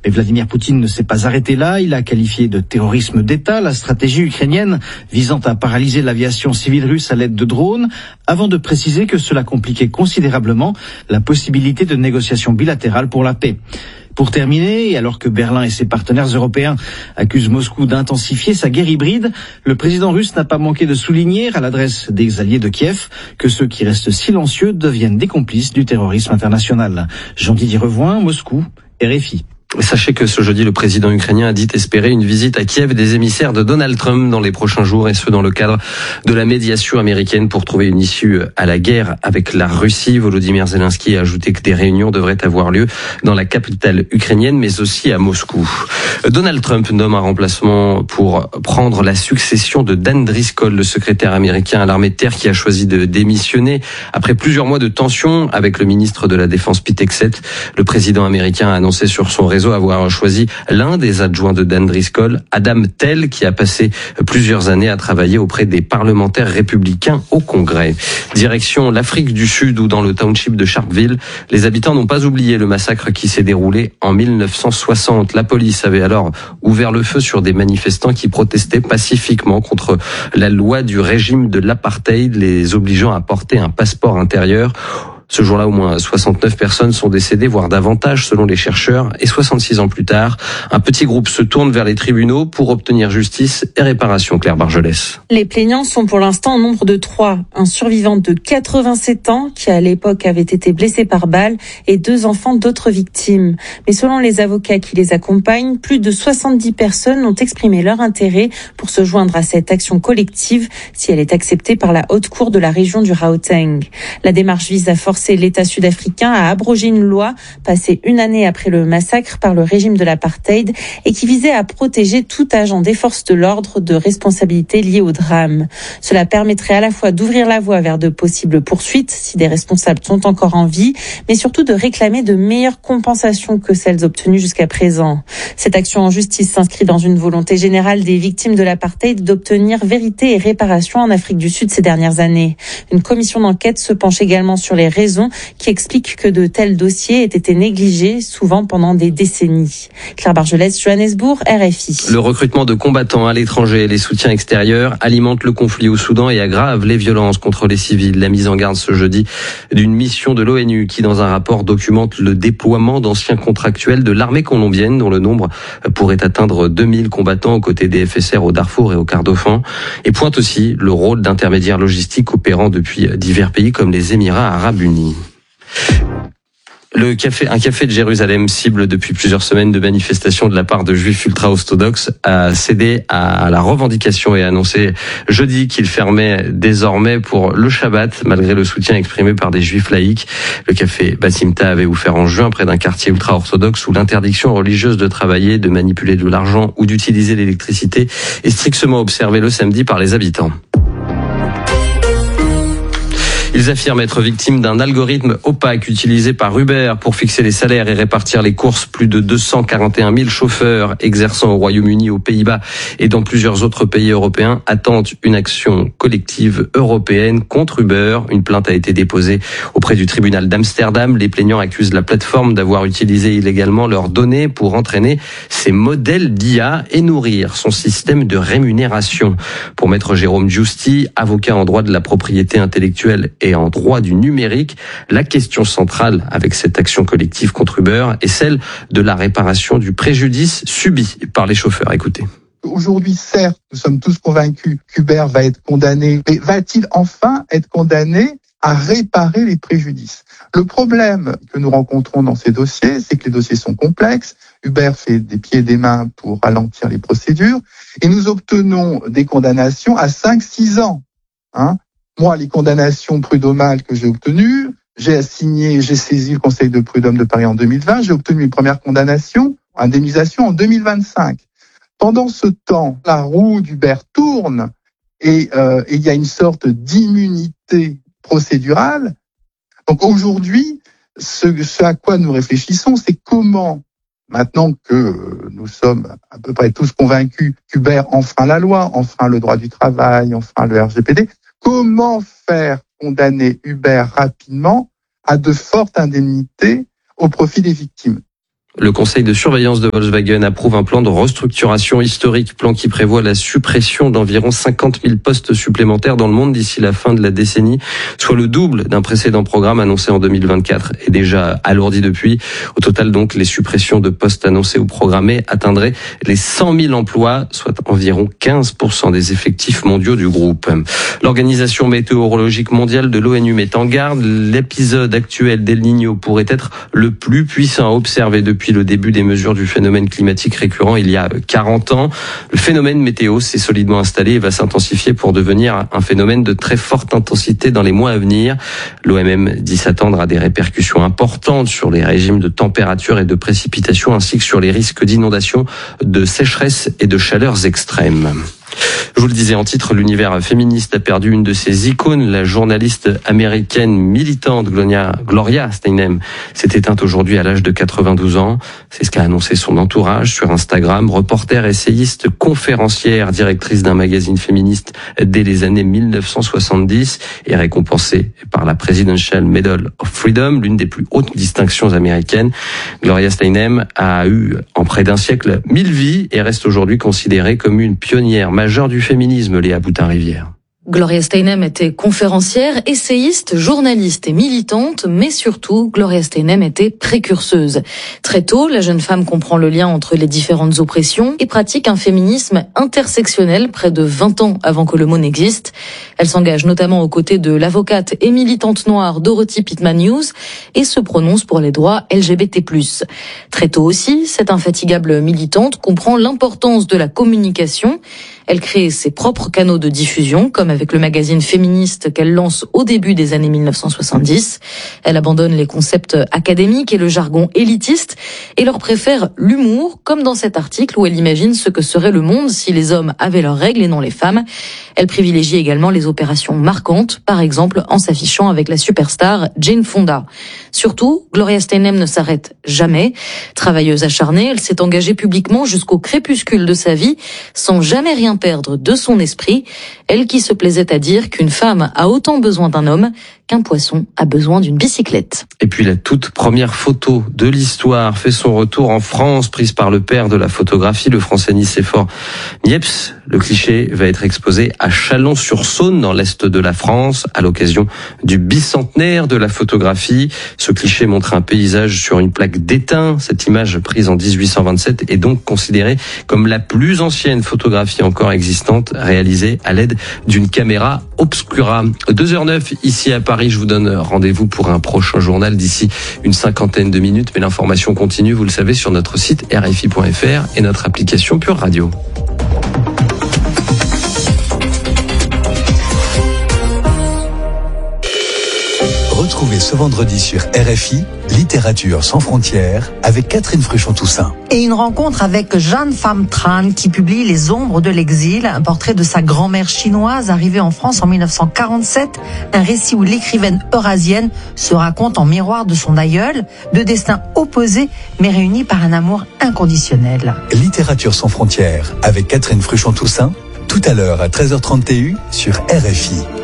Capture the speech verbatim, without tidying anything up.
Mais Vladimir Poutine ne s'est pas arrêté là. Il a qualifié de terrorisme d'État la stratégie ukrainienne visant à paralyser l'aviation civile russe à l'aide de drones, avant de préciser que cela compliquait considérablement la possibilité de négociations bilatérales pour la paix. Pour terminer, et alors que Berlin et ses partenaires européens accusent Moscou d'intensifier sa guerre hybride, le président russe n'a pas manqué de souligner à l'adresse des alliés de Kiev que ceux qui restent silencieux deviennent des complices du terrorisme international. Jean-Didier Revoin, Moscou, R F I. Sachez que ce jeudi, le président ukrainien a dit espérer une visite à Kiev des émissaires de Donald Trump dans les prochains jours, et ce dans le cadre de la médiation américaine pour trouver une issue à la guerre avec la Russie. Volodymyr Zelensky a ajouté que des réunions devraient avoir lieu dans la capitale ukrainienne, mais aussi à Moscou. Donald Trump nomme un remplacement pour prendre la succession de Dan Driscoll, le secrétaire américain à l'armée de terre qui a choisi de démissionner après plusieurs mois de tensions avec le ministre de la Défense Pete Hegseth. Le président américain a annoncé sur son réseau avoir choisi l'un des adjoints de Dan Driscoll, Adam Tell, qui a passé plusieurs années à travailler auprès des parlementaires républicains au Congrès. Direction l'Afrique du Sud, où dans le township de Sharpeville, les habitants n'ont pas oublié le massacre qui s'est déroulé en mille neuf cent soixante. La police avait alors ouvert le feu sur des manifestants qui protestaient pacifiquement contre la loi du régime de l'apartheid, les obligeant à porter un passeport intérieur. Ce jour-là, au moins soixante-neuf personnes sont décédées, voire davantage, selon les chercheurs. Et soixante-six ans plus tard, un petit groupe se tourne vers les tribunaux pour obtenir justice et réparation. Claire Bargelès. Les plaignants sont pour l'instant au nombre de trois. Un survivant de quatre-vingt-sept ans, qui à l'époque avait été blessé par balle, et deux enfants d'autres victimes. Mais selon les avocats qui les accompagnent, plus de soixante-dix personnes ont exprimé leur intérêt pour se joindre à cette action collective, si elle est acceptée par la haute cour de la région du Gauteng. La démarche vise à forcer l'État sud-africain à abroger une loi passée une année après le massacre par le régime de l'apartheid et qui visait à protéger tout agent des forces de l'ordre de responsabilités liées au drame. Cela permettrait à la fois d'ouvrir la voie vers de possibles poursuites si des responsables sont encore en vie, mais surtout de réclamer de meilleures compensations que celles obtenues jusqu'à présent. Cette action en justice s'inscrit dans une volonté générale des victimes de l'apartheid d'obtenir vérité et réparation en Afrique du Sud ces dernières années. Une commission d'enquête se penche également sur les raisons qui explique que de tels dossiers aient été négligés, souvent pendant des décennies. Claire Bargelès, Johannesburg, R F I. Le recrutement de combattants à l'étranger et les soutiens extérieurs alimentent le conflit au Soudan et aggravent les violences contre les civils. La mise en garde ce jeudi d'une mission de l'ONU qui, dans un rapport, documente le déploiement d'anciens contractuels de l'armée colombienne, dont le nombre pourrait atteindre deux mille combattants aux côtés des F S R au Darfour et au Kordofan, et pointe aussi le rôle d'intermédiaires logistiques opérant depuis divers pays comme les Émirats arabes unis. Le café, un café de Jérusalem, cible depuis plusieurs semaines de manifestations de la part de juifs ultra-orthodoxes, a cédé à la revendication et a annoncé jeudi qu'il fermait désormais pour le Shabbat, malgré le soutien exprimé par des juifs laïcs. Le café Basimta avait ouvert en juin près d'un quartier ultra-orthodoxe où l'interdiction religieuse de travailler, de manipuler de l'argent ou d'utiliser l'électricité est strictement observée le samedi par les habitants. Ils affirment être victimes d'un algorithme opaque utilisé par Uber pour fixer les salaires et répartir les courses. Plus de deux cent quarante et un mille chauffeurs exerçant au Royaume-Uni, aux Pays-Bas et dans plusieurs autres pays européens attendent une action collective européenne contre Uber. Une plainte a été déposée auprès du tribunal d'Amsterdam. Les plaignants accusent la plateforme d'avoir utilisé illégalement leurs données pour entraîner ses modèles d'I A et nourrir son système de rémunération. Pour maître Jérôme Giusti, avocat en droit de la propriété intellectuelle et en droit du numérique, la question centrale avec cette action collective contre Uber est celle de la réparation du préjudice subi par les chauffeurs. Écoutez. Aujourd'hui, certes, nous sommes tous convaincus qu'Uber va être condamné, mais va-t-il enfin être condamné à réparer les préjudices? Le problème que nous rencontrons dans ces dossiers, c'est que les dossiers sont complexes. Uber fait des pieds et des mains pour ralentir les procédures et nous obtenons des condamnations à cinq six ans. Hein Moi, les condamnations prud'homales que j'ai obtenues, j'ai assigné, j'ai saisi le Conseil de prud'homme de Paris en deux mille vingt, j'ai obtenu une première condamnation, indemnisation en deux mille vingt-cinq. Pendant ce temps, la roue d'Uber tourne et euh, il y a une sorte d'immunité procédurale. Donc aujourd'hui, ce, ce à quoi nous réfléchissons, c'est comment, maintenant que nous sommes à peu près tous convaincus qu'Uber enfreint la loi, enfreint le droit du travail, enfreint le R G P D, comment faire condamner Uber rapidement à de fortes indemnités au profit des victimes? Le conseil de surveillance de Volkswagen approuve un plan de restructuration historique, plan qui prévoit la suppression d'environ cinquante mille postes supplémentaires dans le monde d'ici la fin de la décennie, soit le double d'un précédent programme annoncé en deux mille vingt-quatre et déjà alourdi depuis. Au total, donc, les suppressions de postes annoncées ou programmées atteindraient les cent mille emplois, soit environ quinze pour cent des effectifs mondiaux du groupe. L'Organisation météorologique mondiale de l'ONU met en garde, l'épisode actuel d'El Niño pourrait être le plus puissant observé depuis Depuis le début des mesures du phénomène climatique récurrent il y a quarante ans. Le phénomène météo s'est solidement installé et va s'intensifier pour devenir un phénomène de très forte intensité dans les mois à venir. L'O M M dit s'attendre à des répercussions importantes sur les régimes de température et de précipitation ainsi que sur les risques d'inondation, de sécheresse et de chaleurs extrêmes. Je vous le disais en titre, l'univers féministe a perdu une de ses icônes. La journaliste américaine militante Gloria, Gloria Steinem s'est éteinte aujourd'hui à l'âge de quatre-vingt-douze ans. C'est ce qu'a annoncé son entourage sur Instagram. Reporter, essayiste, conférencière, directrice d'un magazine féministe dès les années mille neuf cent soixante-dix et récompensée par la Presidential Medal of Freedom, l'une des plus hautes distinctions américaines. Gloria Steinem a eu en près d'un siècle mille vies et reste aujourd'hui considérée comme une pionnière majeure du féminisme, Léa Boutin-Rivière. Gloria Steinem était conférencière, essayiste, journaliste et militante, mais surtout, Gloria Steinem était précurseuse. Très tôt, la jeune femme comprend le lien entre les différentes oppressions et pratique un féminisme intersectionnel près de vingt ans avant que le mot n'existe. Elle s'engage notamment aux côtés de l'avocate et militante noire Dorothy Pitman Hughes et se prononce pour les droits L G B T plus. Très tôt aussi, cette infatigable militante comprend l'importance de la communication. Elle crée ses propres canaux de diffusion, comme avec le magazine féministe qu'elle lance au début des années mille neuf cent soixante-dix. Elle abandonne les concepts académiques et le jargon élitiste et leur préfère l'humour, comme dans cet article où elle imagine ce que serait le monde si les hommes avaient leurs règles et non les femmes. Elle privilégie également les opérations marquantes, par exemple en s'affichant avec la superstar Jane Fonda. Surtout, Gloria Steinem ne s'arrête jamais. Travailleuse acharnée, elle s'est engagée publiquement jusqu'au crépuscule de sa vie, sans jamais rien perdre de son esprit. Elle qui se plaisait à dire qu'une femme a autant besoin d'un homme qu'un poisson a besoin d'une bicyclette. Et puis la toute première photo de l'histoire fait son retour en France, prise par le père de la photographie, le français Nicéphore Niepce. Le cliché va être exposé à Chalon-sur-Saône, dans l'est de la France, à l'occasion du bicentenaire de la photographie. Ce cliché montre un paysage sur une plaque d'étain. Cette image, prise en dix-huit cent vingt-sept, est donc considérée comme la plus ancienne photographie encore existante, réalisée à l'aide d'une caméra obscura. deux heures neuf, ici à Paris. Je vous donne rendez-vous pour un prochain journal d'ici une cinquantaine de minutes. Mais l'information continue, vous le savez, sur notre site R F I point F R et notre application Pure Radio. Retrouvez ce vendredi sur R F I, Littérature sans frontières, avec Catherine Fruchon-Toussaint. Et une rencontre avec Jeanne Pham Tran, qui publie Les ombres de l'exil, un portrait de sa grand-mère chinoise arrivée en France en mille neuf cent quarante-sept, un récit où l'écrivaine eurasienne se raconte en miroir de son aïeul, deux destins opposés, mais réunis par un amour inconditionnel. Littérature sans frontières, avec Catherine Fruchon-Toussaint, tout à l'heure à treize heures trente T U sur R F I.